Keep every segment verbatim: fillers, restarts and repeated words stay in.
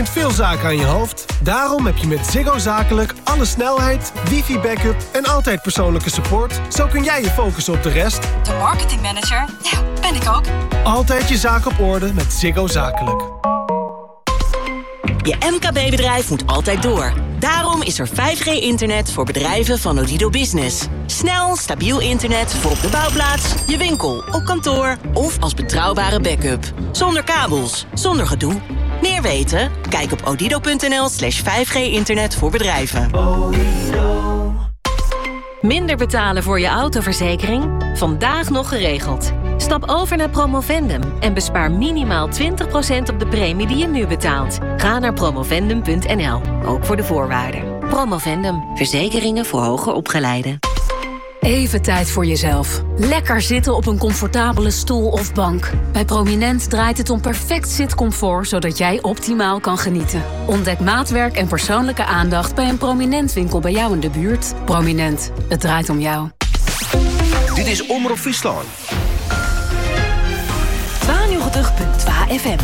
betekent veel zaken aan je hoofd. Daarom heb je met Ziggo Zakelijk alle snelheid, wifi-backup en altijd persoonlijke support. Zo kun jij je focussen op de rest. De marketingmanager? Ja, ben ik ook. Altijd je zaak op orde met Ziggo Zakelijk. Je M K B-bedrijf moet altijd door. Daarom is er vijf G internet voor bedrijven van Odido Business. Snel, stabiel internet voor op de bouwplaats, je winkel, op kantoor of als betrouwbare backup. Zonder kabels, zonder gedoe. Meer weten? Kijk op odido.nl slash 5G internet voor bedrijven. Minder betalen voor je autoverzekering? Vandaag nog geregeld. Stap over naar Promovendum en bespaar minimaal twintig procent op de premie die je nu betaalt. Ga naar promovendum punt n l, ook voor de voorwaarden. Promovendum, verzekeringen voor hoger opgeleiden. Even tijd voor jezelf. Lekker zitten op een comfortabele stoel of bank. Bij Prominent draait het om perfect zitcomfort, zodat jij optimaal kan genieten. Ontdek maatwerk en persoonlijke aandacht bij een Prominent winkel bij jou in de buurt. Prominent, het draait om jou. Dit is Omroep Friesland. tweeënnegentig punt twee F M.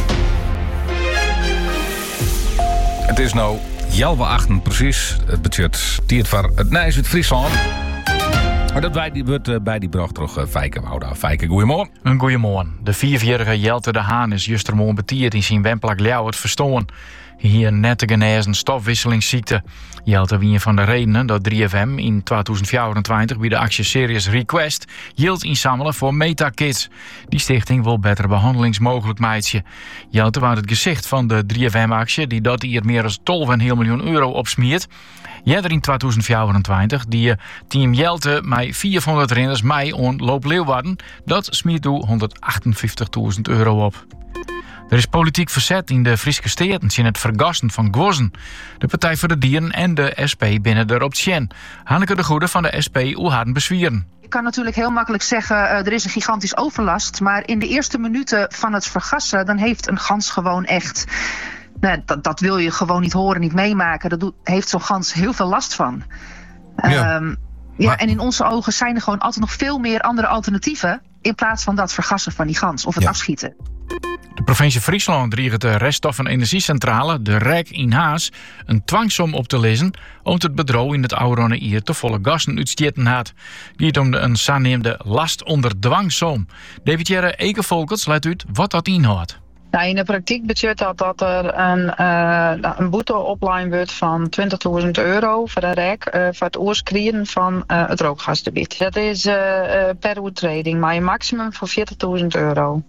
Het is nou half achten precies. Het budget die voor het Nijs uit Friesland. Maar dat wij die wordt bij die bracht toch uh, Fijke Wouda. Fijke, goeiemorgen. Een goeiemorgen. De vierjarige Jelte de Haan is justermorgen betierd in zijn wemplak Ljouwert verstoren. Hier net te genezen stofwisselingsziekte. Jelte wie een van de redenen dat drie F M in tweeduizend vierentwintig bij de actie Serious Request geld inzamelen voor MetaKids. Die stichting wil betere behandelingsmogelijk meidje. Jelte was het gezicht van de drie F M-actie die dat hier meer dan twaalf komma vijf miljoen euro opsmiert. Jeder in tweeduizend vierentwintig die team Jelte met vierhonderd renners mij on Loop Leeuwarden, dat smiert u honderdachtenvijftigduizend euro op. Er is politiek verzet in de Friese steden in het vergassen van Gwossen. De Partij voor de Dieren en de S P binnen de optie. Hanneke de Goede van de S P Oeharden bezwieren. Je kan natuurlijk heel makkelijk zeggen, uh, er is een gigantisch overlast. Maar in de eerste minuten van het vergassen, dan heeft een gans gewoon echt... Nou, dat, dat wil je gewoon niet horen, niet meemaken. Daar doet, heeft zo'n gans heel veel last van. Ja. Um, ja, maar... En in onze ogen zijn er gewoon altijd nog veel meer andere alternatieven... in plaats van dat vergassen van die gans of het ja. afschieten. De provincie Friesland dreigt de reststof- en energiecentrale, de R E C in Haas, een dwangsom op te lezen om het bedrijf in het oude hier te volle gassen uitstjeten had. Die het om de een zaaneemde last onder dwangsom. David Jerre Ekevolkels let uit wat dat inhoudt. Nou, in de praktijk betekent dat dat er een, uh, een boete opline wordt van twintigduizend euro voor de R E C uh, voor het oorskrien van uh, het rookgasgebied. Dat is uh, uh, per overtreding, maar een maximum van veertigduizend euro.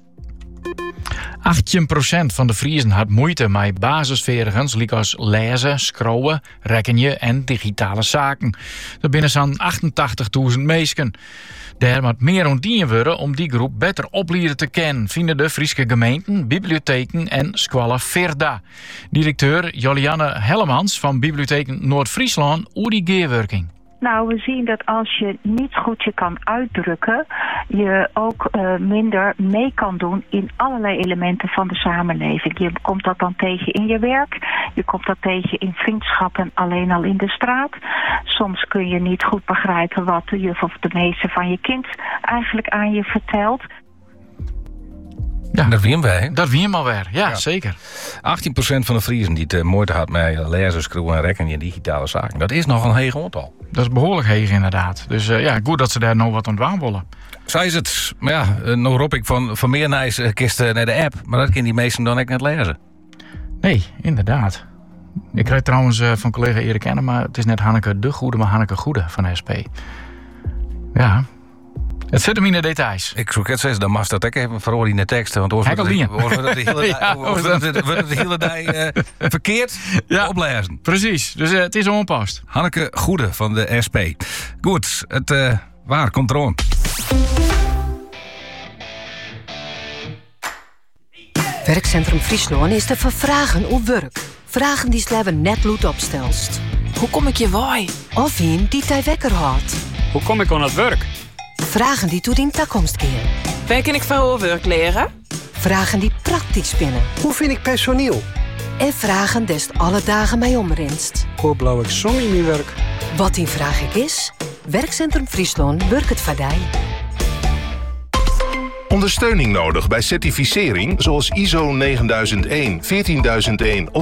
achttien procent van de Friezen had moeite met basisvaardigheden, zoals als lezen, scrollen, rekenen en digitale zaken. Er binnen zo'n achtentachtigduizend mensen. Daar moet meer ontdien worden om die groep beter opleiden te kennen, vinden de Friese gemeenten, bibliotheken en Squalla Verda. Directeur Jolianne Hellemans van Bibliotheken Noord-Friesland over die geerwerking. Nou, we zien dat als je niet goed je kan uitdrukken, je ook uh, minder mee kan doen in allerlei elementen van de samenleving. Je komt dat dan tegen in je werk, je komt dat tegen in vriendschappen alleen al in de straat. Soms kun je niet goed begrijpen wat de juf of de meester van je kind eigenlijk aan je vertelt. Ja, dat wie hem wij. Dat wie hem alweer, ja, ja. Zeker. achttien procent van de Friesen die het moeite had met lezen, scrollen en rekenen en digitale zaken. Dat is nog een heeg aantal. Dat is behoorlijk heeg inderdaad. Dus uh, ja, goed dat ze daar nog wat aan het willen. Zij is het. Maar ja, uh, nog roep ik van, van meer nijs uh, kisten naar de app. Maar dat kunnen die meesten dan ook net lezen. Nee, inderdaad. Ik kreeg trouwens uh, van collega Erik Enne, maar het is net Hanneke de Goede, maar Hanneke Goede van de S P. Ja. Het zit hem in de details. Ik zoek het steeds, dan mag dat ook even voor in de teksten. Want anders wordt het de hele dag, wordt de hele dag uh, verkeerd ja, oplezen. Precies, dus uh, het is onpast. Hanneke Goede van de S P. Goed, het uh, waar komt er aan. Werkcentrum Friesland is te vervragen op werk. Vragen die sleven net lood opstelst. Hoe kom ik je waai? Of een die tij wekker houdt. Hoe kom ik aan het werk? Vragen die tot in toekomst keren. Waar kan ik van werk leren? Vragen die praktisch spinnen. Hoe vind ik personeel? En vragen des alle dagen mij omrenst. Hoe blauw ik zon in mijn werk? Wat die vraag ik is, Werkcentrum Friesland werkt het voor jou. Ondersteuning nodig bij certificering zoals I S O negenduizend één, veertienduizend één